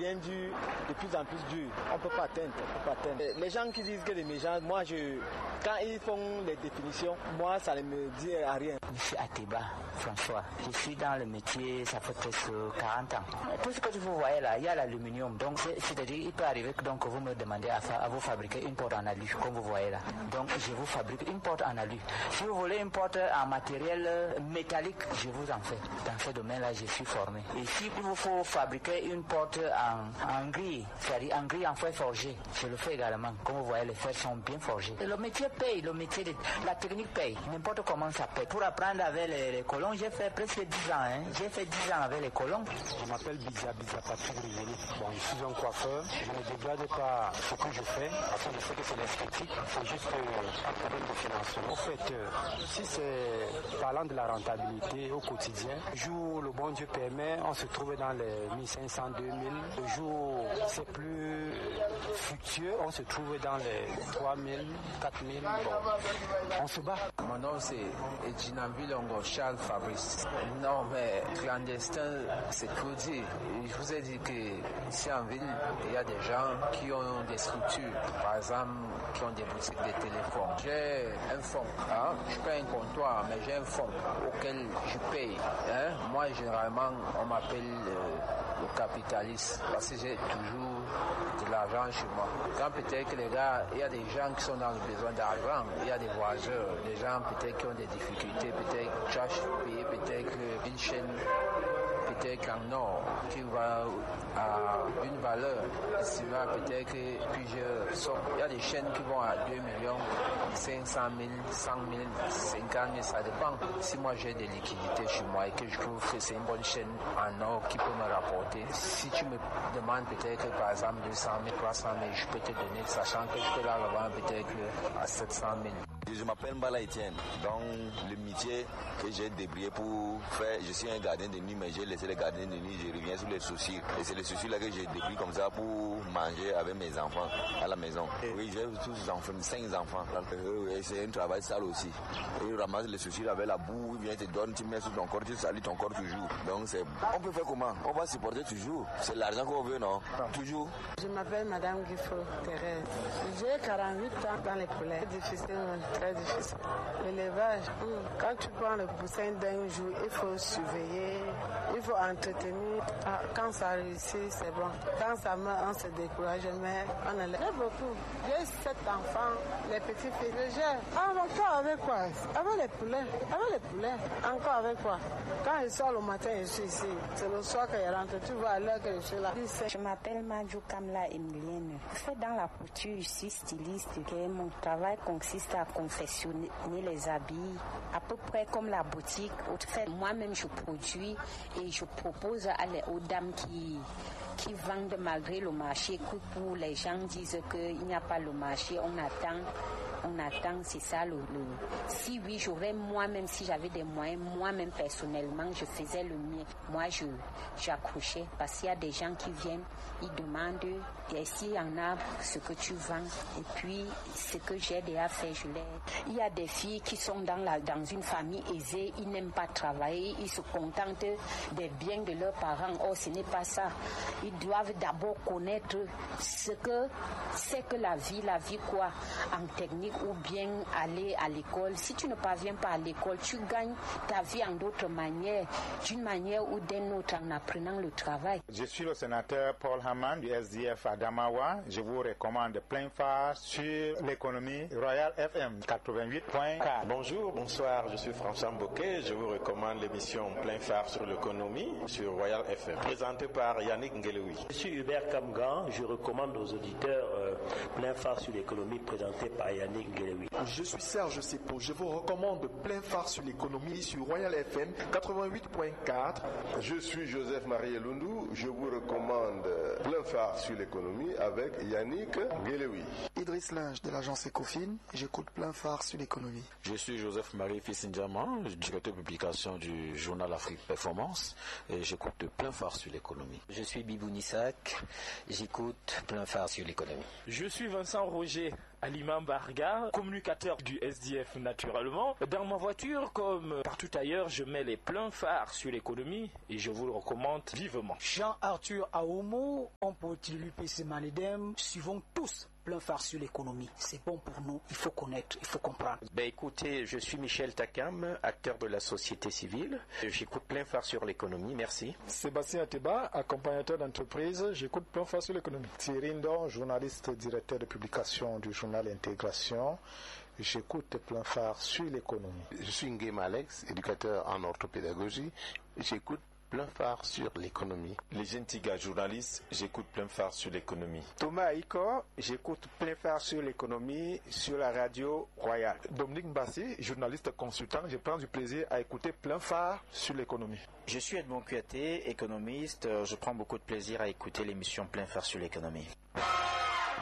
devient dur, de plus en plus dur. On ne peut pas atteindre. Les gens qui disent que les méchants, quand ils font les définitions, moi, ça ne me dit à rien. Je suis Ateba François. Je suis dans le métier, ça fait presque 40 ans. Tout ce que vous voyez là, il y a l'aluminium. Donc, c'est-à-dire, il peut arriver que vous me demandez à vous fabriquer une porte en alu, comme vous voyez là. Donc, je vous fabrique une porte en alu. Si vous voulez une porte en matériel métallique, je vous en fais. Dans ce domaine-là, je suis formé. Et si il vous faut fabriquer une porte en grille, c'est-à-dire en grille en fer forgé, je le fais également. Comme vous voyez, les fers sont bien forgés. Et le métier paye, la technique paye. N'importe comment ça paye. Pour apprendre avec les colons, j'ai fait presque 10 ans. J'ai fait 10 ans avec les colons. Je m'appelle Biza Patrick Rigeli. Je suis un coiffeur. Je ne dégrade pas ce que je fais, parce que je sais que c'est l'esthétique. C'est juste un problème de financement. En fait, si c'est parlant de la rentabilité au quotidien, le jour où le bon Dieu permet, on se trouve dans les 1500, 2000. Le jour où c'est plus fructueux, on se trouve dans les 3000, 4000. Bon, on se bat. Mon nom c'est Edginambi Longo Charles Fabrice. Non, mais clandestin, c'est trop dit. Je vous ai dit que ici en ville, il y a des gens qui ont des structures, par exemple, qui ont des boutiques de téléphone. J'ai un fonds, je paye un comptoir, mais j'ai un fonds auquel je paye. Moi, généralement, on m'appelle le capitaliste parce que j'ai toujours de l'argent chez moi. Quand peut-être que les gars, il y a des gens qui sont dans le besoin d'argent, il y a des voyageurs, des gens peut-être qui ont des difficultés, peut-être cherchent à payer peut-être une chaîne, peut-être en or, qui va à une valeur estimable, peut-être que plusieurs sommes. Il y a des chaînes qui vont à 2 millions, 500 000, 100 000, 50 000, ça dépend. Si moi j'ai des liquidités chez moi et que je trouve que c'est une bonne chaîne en or qui peut me rapporter, si tu me demandes peut-être que par exemple 200 000, 300 000, je peux te donner, sachant que je peux la revendre peut-être à 700 000. Je m'appelle Mbala Etienne. Dans le métier que j'ai débrouillé pour faire, je suis un gardien de nuit, mais j'ai laissé les gardiens de nuit, je reviens sur les soucis. Et c'est les soucis là que j'ai débrouillé comme ça pour manger avec mes enfants à la maison. Oui, j'ai tous les enfants, 5 enfants. Et c'est un travail sale aussi. Et ramasse les soucis avec la boue, il vient te donne, tu mets sur ton corps, tu salis ton corps toujours. Donc on peut faire comment? On va supporter toujours. C'est l'argent qu'on veut, non? Toujours. Je m'appelle Madame Guifo Thérèse. J'ai 48 ans dans les poulets. C'est difficile, très difficile. L'élevage, quand tu prends le poussin d'un jour, il faut surveiller, il faut entretenir. Quand ça réussit, c'est bon. Quand ça meurt, on se décourage, mais on élève. J'ai beaucoup. J'ai 7 enfants, les petits filles. Je gère. Encore avec quoi? Avec les poulets. Avec les poulets. Encore avec quoi? Quand je sors le matin, je suis ici. C'est le soir que je rentre. Tu vois à l'heure que je suis là. Je m'appelle Madjou Kamla Emilienne. Je fais dans la couture, je suis styliste. Mon travail consiste à confectionner les habits, à peu près comme la boutique. Moi-même, je produis et je propose aux dames qui vendent malgré le marché, que pour les gens disent qu'il n'y a pas le marché, on attend, c'est ça Si oui, j'aurais moi-même, si j'avais des moyens, moi-même personnellement, je faisais le mien. Moi, j'accrochais parce qu'il y a des gens qui viennent, ils demandent, et s'il y en a ce que tu vends, et puis ce que j'ai déjà fait, je l'ai. Il y a des filles qui sont dans une famille aisée, ils n'aiment pas travailler, ils se contentent des biens de leurs parents. Oh, ce n'est pas ça. Ils doivent d'abord connaître ce que c'est que la vie quoi, en technique, ou bien aller à l'école. Si tu ne parviens pas à l'école, tu gagnes ta vie en d'autres manières, d'une manière ou d'une autre, en apprenant le travail. Je suis le sénateur Paul Haman du SDF Adamawa. Je vous recommande plein phare sur l'économie Royal FM 88.4. Bonjour, bonsoir, je suis François Mbouquet. Je vous recommande l'émission Plein phare sur l'économie sur Royal FM, présentée par Yannick Ngelewi. Je suis Hubert Kamgan. Je recommande aux auditeurs Plein phare sur l'économie, présenté par Yannick Ngelewi. Je suis Serge Sepo. Je vous recommande Plein phare sur l'économie sur Royal FM 88.4. Je suis Joseph-Marie Elundou. Je vous recommande Plein phare sur l'économie avec Yannick Ngelewi. Idriss Linge de l'agence Ecofin. J'écoute Plein Phare sur l'économie. Je suis Joseph-Marie Fissindiaman, directeur de publication du journal Afrique Performance et j'écoute Plein Phare sur l'économie. Je suis Bibou Nissak, j'écoute Plein Phare sur l'économie. Je suis Vincent Roger, Aliman Barga, communicateur du SDF naturellement. Dans ma voiture, comme partout ailleurs, je mets les pleins phares sur l'économie et je vous le recommande vivement. Jean-Arthur Aoumou, on peut utiliser PC Manedem, suivons tous Plein Phare sur l'économie. C'est bon pour nous, il faut connaître, il faut comprendre. Écoutez, je suis Michel Takam, acteur de la société civile. J'écoute Plein Phare sur l'économie, merci. Sébastien Ateba, accompagnateur d'entreprise, j'écoute Plein Phare sur l'économie. Thierry Ndon, journaliste directeur de publication du journal Intégration. J'écoute Plein Phare sur l'économie. Je suis Nguema Alex, éducateur en orthopédagogie. J'écoute Plein Phare sur l'économie. Les Gentiga, journaliste, j'écoute Plein Phare sur l'économie. Thomas Iko, j'écoute Plein Phare sur l'économie sur la radio Royale. Dominique Mbassi, journaliste consultant, je prends du plaisir à écouter Plein Phare sur l'économie. Je suis Edmond Kouyaté, économiste, je prends beaucoup de plaisir à écouter l'émission Plein Phare sur l'économie.